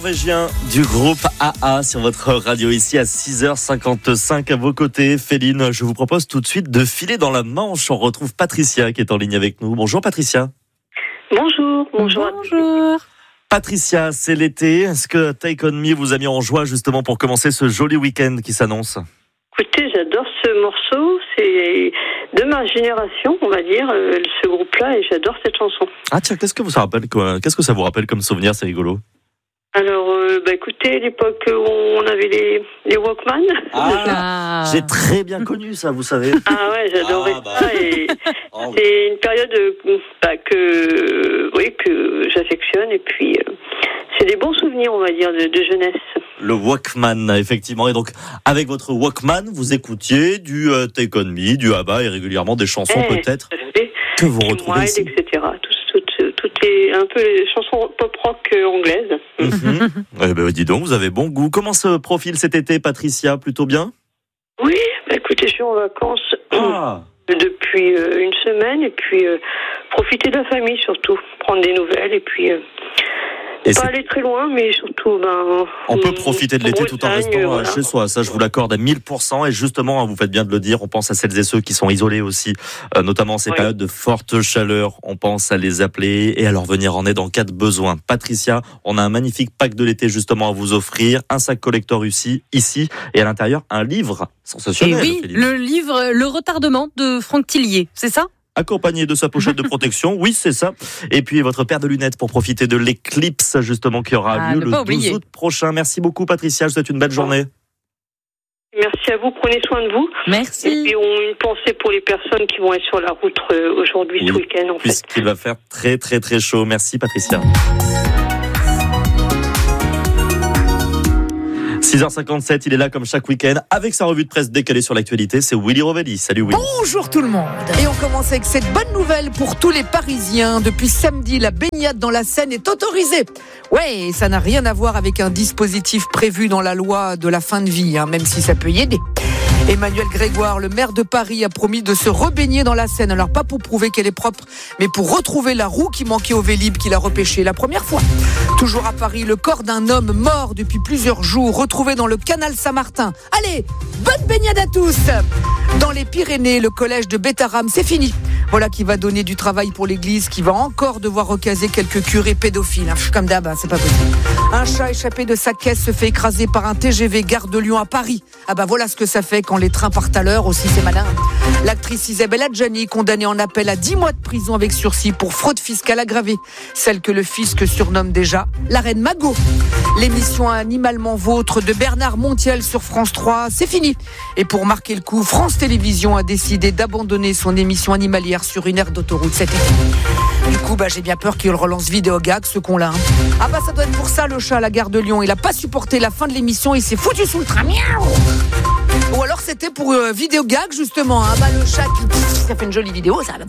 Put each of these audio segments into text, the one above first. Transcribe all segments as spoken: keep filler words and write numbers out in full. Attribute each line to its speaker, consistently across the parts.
Speaker 1: Norvégien du groupe A A sur votre radio ici à six heures cinquante-cinq à vos côtés. Féline, je vous propose tout de suite de filer dans la Manche. On retrouve Patricia qui est en ligne avec nous. Bonjour Patricia.
Speaker 2: Bonjour, bonjour.
Speaker 3: Bonjour.
Speaker 1: Patricia, c'est l'été. Est-ce que Take On Me vous a mis en joie justement pour commencer ce joli week-end qui s'annonce ?
Speaker 2: Écoutez, j'adore ce morceau. C'est de ma génération, on va dire, ce groupe-là, et j'adore cette chanson.
Speaker 1: Ah tiens, qu'est-ce que vous ça rappelle quoi ? Qu'est-ce que ça vous rappelle comme souvenir ? C'est rigolo.
Speaker 2: Alors, euh, bah écoutez, l'époque où on avait les, les Walkman.
Speaker 1: Ah, j'ai très bien connu ça, vous savez.
Speaker 2: Ah ouais, j'adorais
Speaker 1: ah, bah.
Speaker 2: ça. Et
Speaker 1: oh,
Speaker 2: c'est une période bah, que, oui, que j'affectionne. Et puis, euh, c'est des bons souvenirs, on va dire, de, de jeunesse.
Speaker 1: Le Walkman, effectivement. Et donc, avec votre Walkman, vous écoutiez du euh, Take On Me, du A B B A et régulièrement des chansons
Speaker 2: Eh,
Speaker 1: peut-être que vous retrouvez
Speaker 2: Wild,
Speaker 1: ici.
Speaker 2: et cetera. Tout, tout, tout est un peu les chansons pop-rock anglaises.
Speaker 1: Mm-hmm. Eh ben, dis donc, vous avez bon goût. Comment se profile cet été, Patricia ? Plutôt bien ?
Speaker 2: Oui, bah écoutez, je suis en vacances
Speaker 1: Ah.
Speaker 2: depuis euh, une semaine et puis euh, profiter de la famille surtout, prendre des nouvelles et puis euh,
Speaker 1: Et
Speaker 2: pas
Speaker 1: c'est...
Speaker 2: aller très loin, mais surtout ben
Speaker 1: On peut profiter de l'été tout en restant
Speaker 2: voilà.
Speaker 1: chez soi, ça je vous l'accorde à mille pour cent. Et justement, vous faites bien de le dire, on pense à celles et ceux qui sont isolés aussi, euh, notamment en ces
Speaker 2: Oui.
Speaker 1: périodes de forte chaleur. On pense à les appeler et à leur venir en aide en cas de besoin. Patricia, on a un magnifique pack de l'été justement à vous offrir, un sac collector ici, ici et à l'intérieur un livre sensationnel.
Speaker 3: Et oui,
Speaker 1: Philippe.
Speaker 3: le livre Le retardement de Franck Tillier, c'est ça ?
Speaker 1: Accompagné de sa pochette de protection, oui c'est ça. Et puis votre paire de lunettes pour profiter de l'éclipse justement qui aura
Speaker 3: Ah,
Speaker 1: lieu
Speaker 3: ne
Speaker 1: le
Speaker 3: pas
Speaker 1: douze
Speaker 3: oublier.
Speaker 1: août prochain. Merci beaucoup Patricia, je vous souhaite une belle journée.
Speaker 2: Merci à vous, prenez soin de vous. Et
Speaker 3: Merci.
Speaker 2: puis on une pensée pour les personnes qui vont être sur la route euh, aujourd'hui,
Speaker 1: Oui,
Speaker 2: ce week-end en fait.
Speaker 1: Puisqu'il va faire très très très chaud. Merci Patricia. six heures cinquante-sept, il est là comme chaque week-end avec sa revue de presse décalée sur l'actualité. C'est Willy Rovelli. Salut Willy.
Speaker 4: Bonjour tout le monde. Et on commence avec cette bonne nouvelle pour tous les Parisiens. Depuis samedi, la baignade dans la Seine est autorisée. Ouais, ça n'a rien à voir avec un dispositif prévu dans la loi de la fin de vie, hein, même si ça peut y aider. Emmanuel Grégoire, le maire de Paris, a promis de se rebaigner dans la Seine. Alors pas pour prouver qu'elle est propre, mais pour retrouver la roue qui manquait au Vélib qu'il a repêché la première fois. Toujours à Paris, le corps d'un homme mort depuis plusieurs jours, retrouvé dans le canal Saint-Martin. Allez, bonne baignade à tous. Dans les Pyrénées, le collège de Bétharram, c'est fini. Voilà qui va donner du travail pour l'église, qui va encore devoir recaser quelques curés pédophiles. Comme d'hab, c'est pas possible. Un chat échappé de sa caisse se fait écraser par un T G V gare de Lyon à Paris. Ah bah voilà ce que ça fait quand les trains partent à l'heure aussi, c'est malin. L'actrice Isabelle Adjani, condamnée en appel à dix mois de prison avec sursis pour fraude fiscale aggravée. Celle que le fisc surnomme déjà la reine Magot. L'émission Animalement Vôtre de Bernard Montiel sur France trois, c'est fini. Et pour marquer le coup, France Télévisions a décidé d'abandonner son émission animalière sur une aire d'autoroute cet été. Du coup, bah, j'ai bien peur qu'il relance Vidéogag, ce con-là. Hein. Ah bah ça doit être pour ça, le chat à la gare de Lyon. Il a pas supporté la fin de l'émission, il s'est foutu sous le train. Miaou. Ou alors c'était pour euh, Vidéogag, justement. Hein. Bah, le chat qui pff, ça fait une jolie vidéo, ça.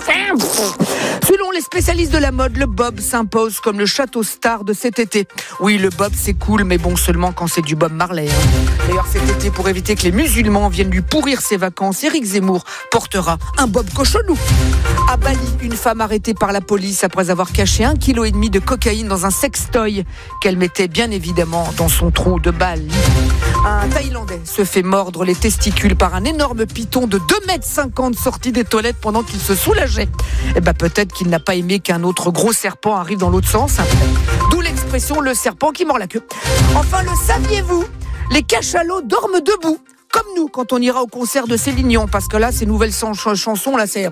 Speaker 4: Selon les spécialistes de la mode, le bob s'impose comme le château star de cet été. Oui, le bob c'est cool, mais bon, seulement quand c'est du Bob Marley. Hein. D'ailleurs, cet été, pour éviter que les musulmans viennent lui pourrir ses vacances, Éric Zemmour portera un bob cochonou. À Bali, une femme arrêtée par la police après avoir caché un kilo et demi de cocaïne dans un sextoy qu'elle mettait bien évidemment dans son trou de balle. Un Thaïlandais se fait mordre les testicules par un énorme python de deux mètres cinquante sorti des toilettes pendant qu'il se soulageait. Eh ben peut-être qu'il n'a pas aimé qu'un autre gros serpent arrive dans l'autre sens. Hein. D'où l'expression le serpent qui mord la queue. Enfin, le saviez-vous ? Les cachalots dorment debout, comme nous quand on ira au concert de Céline Dion, parce que là, ces nouvelles chansons, là, c'est...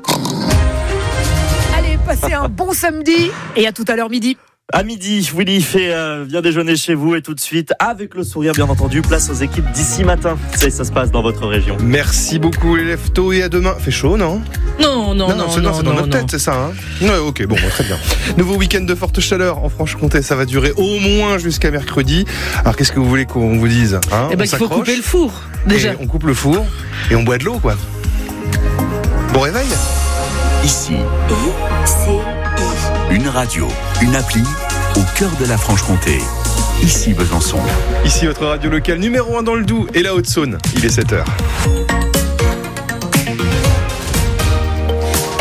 Speaker 4: Allez, passez un bon samedi et à tout à l'heure midi.
Speaker 1: À midi, Willy fait euh, vient déjeuner chez vous et tout de suite, avec le sourire bien entendu, place aux équipes d'ici matin. Ça, ça se passe dans votre région.
Speaker 5: Merci beaucoup les leftos et à demain. Fait chaud, non ?
Speaker 3: Non, non, non,
Speaker 5: non, c'est, non, c'est dans
Speaker 3: non,
Speaker 5: notre
Speaker 3: non.
Speaker 5: tête, c'est ça, hein ? Ouais, ok, bon, très bien. Nouveau week-end de forte chaleur en Franche-Comté, ça va durer au moins jusqu'à mercredi. Alors, qu'est-ce que vous voulez qu'on vous dise, hein ?
Speaker 3: Eh ben,
Speaker 5: On
Speaker 3: il faut
Speaker 5: s'accroche,
Speaker 3: couper le four, déjà.
Speaker 5: et on coupe le four et on boit de l'eau, quoi. Bon réveil.
Speaker 6: Ici,
Speaker 7: I C I.
Speaker 6: une radio, une appli au cœur de la Franche-Comté. Ici Besançon.
Speaker 5: Ici votre radio locale numéro un dans le Doubs et la Haute-Saône. Il est sept heures.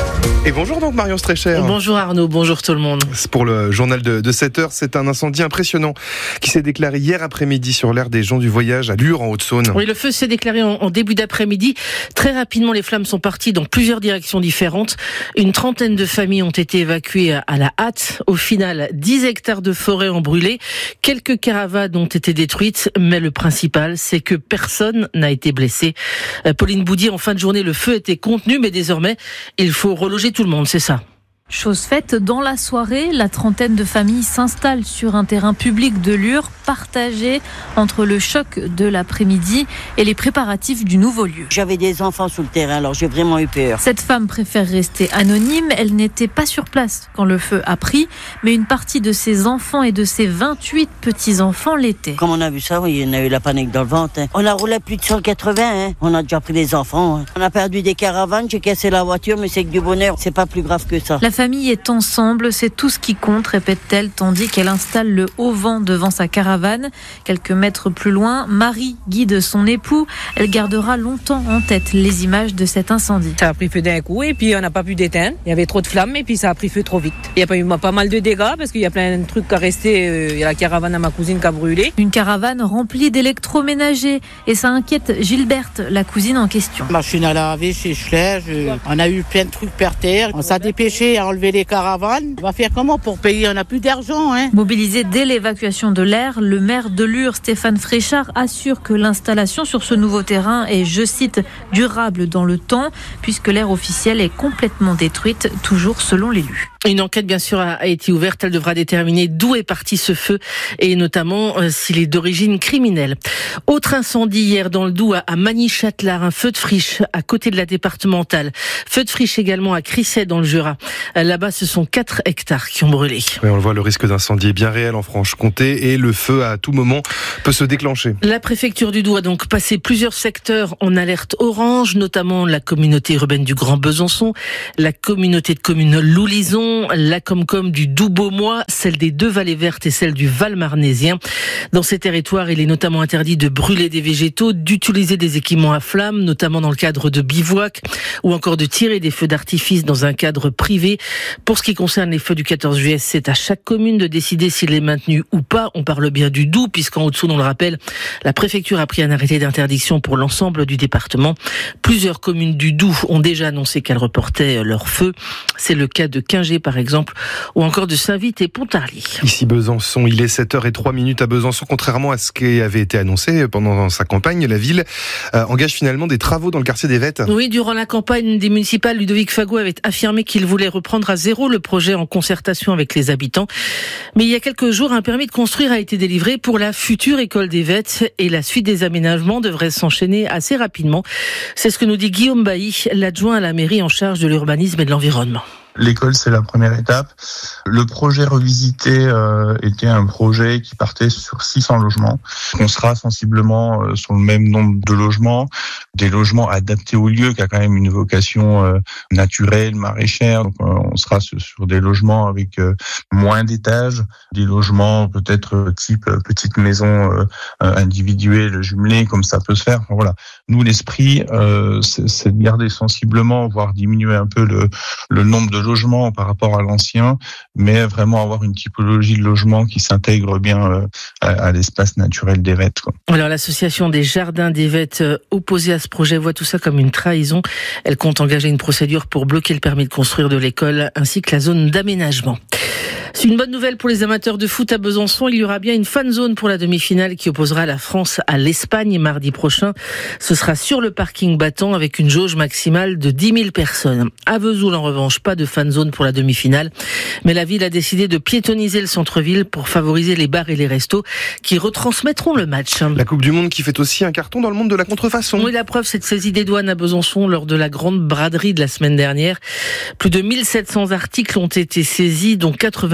Speaker 5: Et bonjour donc Marion Streicher.
Speaker 3: Bonjour Arnaud, bonjour tout le monde.
Speaker 5: C'est pour le journal de, de sept heures, c'est un incendie impressionnant qui s'est déclaré hier après-midi sur l'aire des gens du voyage à Lure en Haute-Saône.
Speaker 3: Oui, le feu s'est déclaré en, en début d'après-midi. Très rapidement, les flammes sont parties dans plusieurs directions différentes. Une trentaine de familles ont été évacuées à, à la hâte. Au final, dix hectares de forêt ont brûlé. Quelques caravanes ont été détruites, mais le principal, c'est que personne n'a été blessé. Euh, Pauline Boudier, en fin de journée, le feu était contenu, mais désormais, il faut reloger tout le monde, c'est ça.
Speaker 8: Chose faite, dans la soirée, la trentaine de familles s'installent sur un terrain public de Lure, partagé entre le choc de l'après-midi et les préparatifs du nouveau lieu.
Speaker 9: J'avais des enfants sur le terrain, alors j'ai vraiment eu peur.
Speaker 8: Cette femme préfère rester anonyme. Elle n'était pas sur place quand le feu a pris, mais une partie de ses enfants et de ses vingt-huit petits-enfants l'étaient.
Speaker 9: Comme on a vu ça, oui, on a eu la panique dans le ventre. Hein. On a roulé plus de cent quatre-vingts, hein. On a déjà pris des enfants. Hein. On a perdu des caravanes, j'ai cassé la voiture, mais c'est que du bonheur. C'est pas plus grave que ça.
Speaker 8: La famille est ensemble, c'est tout ce qui compte, répète-t-elle, tandis qu'elle installe le haut vent devant sa caravane. Quelques mètres plus loin, Marie guide son époux. Elle gardera longtemps en tête les images de cet incendie.
Speaker 10: Ça a pris feu d'un coup et puis on n'a pas pu d'éteindre. Il y avait trop de flammes et puis ça a pris feu trop vite. Il y a pas eu pas mal de dégâts parce qu'il y a plein de trucs qui sont restés. Il y a la caravane à ma cousine qui a brûlé.
Speaker 8: Une caravane remplie d'électroménagers et ça inquiète Gilberte, la cousine en question.
Speaker 11: Machine à laver chez Schler, je... on a eu plein de trucs par terre. On s'est dépêché à enlever les caravanes. On va faire comment pour payer? On n'a plus d'argent. Hein.
Speaker 8: Mobilisé dès l'évacuation de l'air, le maire de Lure, Stéphane Fréchard, assure que l'installation sur ce nouveau terrain est, je cite, durable dans le temps, puisque l'aire officielle est complètement détruite, toujours selon l'élu.
Speaker 3: Une enquête, bien sûr, a été ouverte. Elle devra déterminer d'où est parti ce feu et notamment euh, s'il est d'origine criminelle. Autre incendie hier dans le Doubs à Magny-Châtelard, un feu de friche à côté de la départementale. Feu de friche également à Crisset dans le Jura. Là-bas, ce sont quatre hectares qui ont brûlé.
Speaker 5: Oui, on le voit, le risque d'incendie est bien réel en Franche-Comté et le feu à tout moment peut se déclencher.
Speaker 3: La préfecture du Doubs a donc passé plusieurs secteurs en alerte orange, notamment la communauté urbaine du Grand Besançon, la communauté de communes Loulison, la Comcom du Doubs-Beaumois, celle des deux vallées vertes et celle du Val-Marnésien. Dans ces territoires, il est notamment interdit de brûler des végétaux, d'utiliser des équipements à flammes, notamment dans le cadre de bivouac, ou encore de tirer des feux d'artifice dans un cadre privé. Pour ce qui concerne les feux du quatorze juillet, c'est à chaque commune de décider s'il est maintenu ou pas. On parle bien du Doubs, puisqu'en Haute-Saône, on le rappelle, la préfecture a pris un arrêté d'interdiction pour l'ensemble du département. Plusieurs communes du Doubs ont déjà annoncé qu'elles reportaient leurs feux. C'est le cas de Quingé, par exemple, ou encore de Saint-Vite et Pontarlier.
Speaker 5: Ici Besançon, il est sept heures zéro trois à Besançon. Contrairement à ce qui avait été annoncé pendant sa campagne, la ville euh, engage finalement des travaux dans le quartier des Vettes.
Speaker 3: Oui, durant la campagne des municipales, Ludovic Fago avait affirmé qu'il voulait reprendre à zéro le projet en concertation avec les habitants. Mais il y a quelques jours, un permis de construire a été délivré pour la future école des Vettes et la suite des aménagements devrait s'enchaîner assez rapidement. C'est ce que nous dit Guillaume Bailly, l'adjoint à la mairie en charge de l'urbanisme et de l'environnement.
Speaker 12: L'école, c'est la première étape. Le projet revisité euh, était un projet qui partait sur six cents logements. On sera sensiblement euh, sur le même nombre de logements, des logements adaptés au lieu, qui a quand même une vocation euh, naturelle, maraîchère. Donc, euh, on sera sur, sur des logements avec euh, moins d'étages, des logements peut-être euh, type euh, petite maison euh, individuelle, jumelée, comme ça peut se faire. Enfin, voilà. Nous, l'esprit, euh, c'est, c'est de garder sensiblement, voire diminuer un peu le, le nombre de logement par rapport à l'ancien, mais vraiment avoir une typologie de logement qui s'intègre bien euh, à, à l'espace naturel des Vettes. Quoi.
Speaker 3: Alors l'association des jardins des Vettes euh, opposée à ce projet voit tout ça comme une trahison. Elle compte engager une procédure pour bloquer le permis de construire de l'école ainsi que la zone d'aménagement. C'est une bonne nouvelle pour les amateurs de foot à Besançon. Il y aura bien une fan zone pour la demi-finale qui opposera la France à l'Espagne mardi prochain. Ce sera sur le parking battant avec une jauge maximale de dix mille personnes. À Vesoul, en revanche, pas de fan zone pour la demi-finale. Mais la ville a décidé de piétoniser le centre-ville pour favoriser les bars et les restos qui retransmettront le match.
Speaker 5: La Coupe du Monde qui fait aussi un carton dans le monde de la contrefaçon.
Speaker 3: Oui, la preuve, c'est de saisie des douanes à Besançon lors de la grande braderie de la semaine dernière. Plus de mille sept cents articles ont été saisis, dont quatre-vingt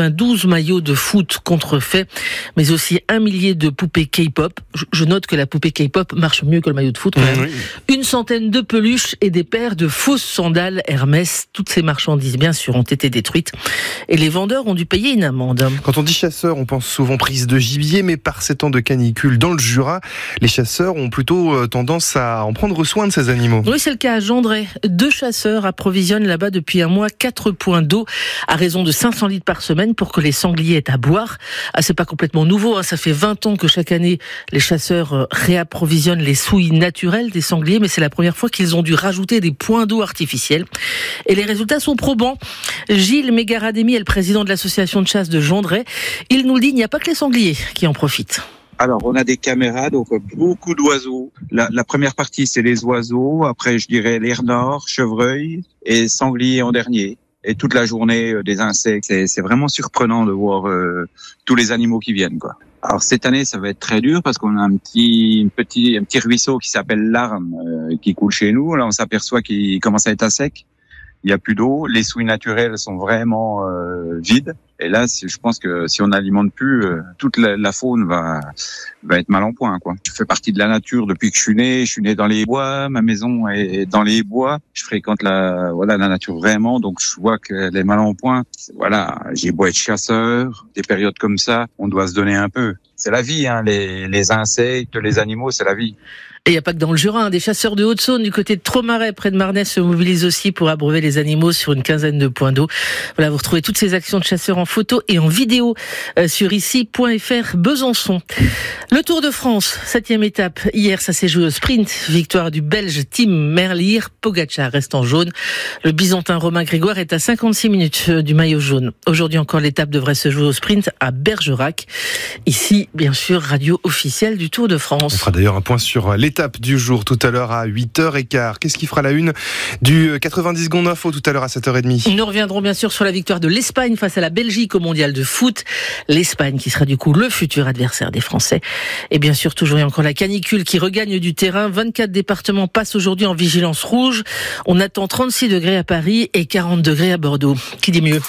Speaker 3: quatre-vingt-douze maillots de foot contrefaits, mais aussi un millier de poupées K-pop. Je note que la poupée K-pop marche mieux que le maillot de foot quand même. Oui. Une centaine de peluches et des paires de fausses sandales Hermès. Toutes ces marchandises, bien sûr, ont été détruites et les vendeurs ont dû payer une amende.
Speaker 5: Quand on dit chasseurs, on pense souvent prise de gibier, mais par ces temps de canicule dans le Jura, les chasseurs ont plutôt tendance à en prendre soin de ces animaux.
Speaker 3: Oui, c'est le cas à Gendray. Deux chasseurs approvisionnent là-bas depuis un mois quatre points d'eau à raison de cinq cents litres par semaine pour que les sangliers aient à boire. Ah, c'est pas complètement nouveau, hein. Ça fait vingt ans que chaque année, les chasseurs réapprovisionnent les souilles naturelles des sangliers, mais c'est la première fois qu'ils ont dû rajouter des points d'eau artificiels. Et les résultats sont probants. Gilles Mégarademi est le président de l'association de chasse de Gendray. Il nous le dit, il n'y a pas que les sangliers qui en profitent.
Speaker 13: Alors, on a des caméras, donc beaucoup d'oiseaux. La, la première partie, c'est les oiseaux. Après, je dirais les renards, chevreuils et sangliers en dernier. Et toute la journée, euh, des insectes. C'est, c'est vraiment surprenant de voir euh, tous les animaux qui viennent, quoi. Alors cette année, ça va être très dur parce qu'on a un petit, un petit, un petit ruisseau qui s'appelle l'Arne euh, qui coule chez nous. Là, on s'aperçoit qu'il commence à être à sec. Il y a plus d'eau. Les souilles naturelles sont vraiment euh, vides. Et là, je pense que si on n'alimente plus, euh, toute la, la faune va va être mal en point, quoi. Je fais partie de la nature depuis que je suis né. Je suis né dans les bois. Ma maison est dans les bois. Je fréquente la voilà la nature vraiment. Donc je vois qu'elle est mal en point. Voilà, j'ai beau être chasseur, des périodes comme ça, on doit se donner un peu. C'est la vie, hein. Les les insectes, les animaux, c'est la vie.
Speaker 3: Et il n'y a pas que dans le Jura, hein. Des chasseurs de Haute-Saône du côté de Tromarais, près de Marnay, se mobilisent aussi pour abreuver les animaux sur une quinzaine de points d'eau. Voilà, vous retrouvez toutes ces actions de chasseurs en photo et en vidéo euh, sur ici point f r Besançon. Le Tour de France, septième étape. Hier, ça s'est joué au sprint. Victoire du Belge Tim Merlier. Pogacar reste en jaune. Le Byzantin Romain Grégoire est à cinquante-six minutes du maillot jaune. Aujourd'hui encore, l'étape devrait se jouer au sprint à Bergerac. Ici, bien sûr, radio officielle du Tour de France.
Speaker 5: On fera d'ailleurs un point sur les L'étape du jour tout à l'heure à huit heures quinze. Qu'est-ce qui fera la une du quatre-vingt-dix secondes info tout à l'heure à sept heures trente?
Speaker 3: Nous reviendrons bien sûr sur la victoire de l'Espagne face à la Belgique au mondial de foot. L'Espagne qui sera du coup le futur adversaire des Français. Et bien sûr toujours et encore la canicule qui regagne du terrain. vingt-quatre départements passent aujourd'hui en vigilance rouge. On attend trente-six degrés à Paris et quarante degrés à Bordeaux. Qui dit mieux?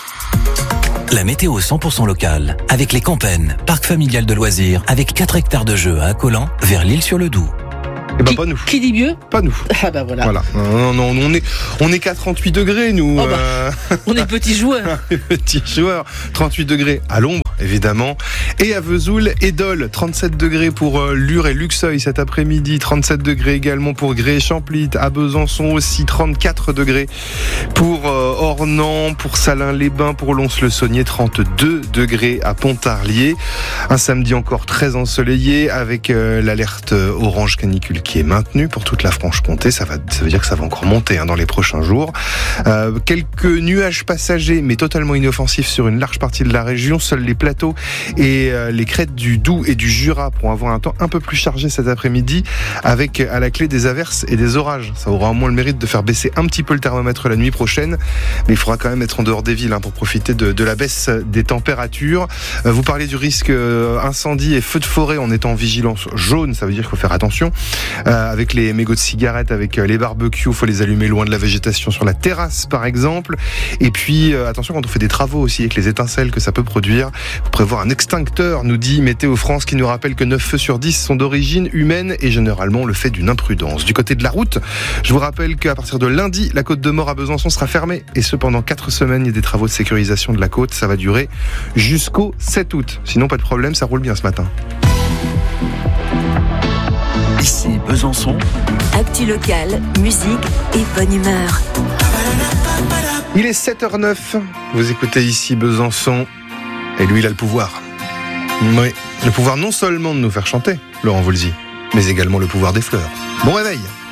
Speaker 14: La météo cent pour cent locale avec les Campennes, parc familial de loisirs avec quatre hectares de jeux à Accolan vers l'Île-sur-le-Doubs.
Speaker 5: Eh ben, pas nous.
Speaker 3: Qui dit mieux?
Speaker 5: Pas nous.
Speaker 3: Ah bah voilà.
Speaker 5: Voilà. Non, non, on est, on est qu'à trente-huit degrés, nous.
Speaker 3: Oh bah, euh... on est petits joueurs.
Speaker 5: petits joueurs. trente-huit degrés à l'ombre, évidemment. Et à Vesoul et Dole, trente-sept degrés pour euh, Lure et Luxeuil cet après-midi. trente-sept degrés également pour Gré et Champlit. À Besançon aussi, trente-quatre degrés pour euh, Ornans, pour Salins-les-Bains, pour Lons-le-Saunier. trente-deux degrés à Pontarlier. Un samedi encore très ensoleillé avec euh, l'alerte orange canicule qui est maintenu pour toute la Franche-Comté. Ça va, ça veut dire que ça va encore monter hein, dans les prochains jours. Euh, quelques nuages passagers, mais totalement inoffensifs sur une large partie de la région. Seuls les plateaux et euh, les crêtes du Doubs et du Jura pourront avoir un temps un peu plus chargé cet après-midi, avec à la clé des averses et des orages. Ça aura au moins le mérite de faire baisser un petit peu le thermomètre la nuit prochaine, mais il faudra quand même être en dehors des villes hein, pour profiter de, de la baisse des températures. Euh, vous parlez du risque euh, incendie et feu de forêt. On est en vigilance jaune, ça veut dire qu'il faut faire attention. Euh, avec les mégots de cigarettes, avec euh, les barbecues, il faut les allumer loin de la végétation sur la terrasse par exemple. Et puis euh, attention quand on fait des travaux aussi avec les étincelles que ça peut produire. Il faut prévoir un extincteur, nous dit Météo France, qui nous rappelle que neuf feux sur dix sont d'origine humaine et généralement le fait d'une imprudence. Du côté de la route, je vous rappelle qu'à partir de lundi, la côte de Mort à Besançon sera fermée et ce pendant quatre semaines. Il y a des travaux de sécurisation de la côte, ça va durer jusqu'au sept août. Sinon pas de problème, ça roule bien ce matin.
Speaker 6: Ici Besançon.
Speaker 7: Actu local, musique et bonne humeur.
Speaker 5: Il est sept heures neuf. Vous écoutez ici Besançon. Et lui, il a le pouvoir. Oui, le pouvoir non seulement de nous faire chanter, Laurent Voulzy, mais également le pouvoir des fleurs. Bon réveil.